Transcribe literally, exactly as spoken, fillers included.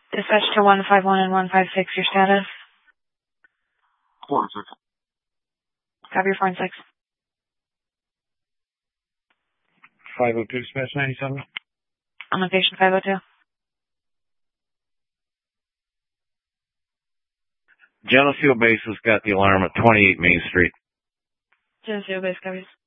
Dispatch to one five one and one five six, your status? four six. Copy your four and six. five oh two, Smash ninety-seven. On location five oh two. Geneseo Base has got the alarm at twenty-eight Main Street. Geneseo Base, copies.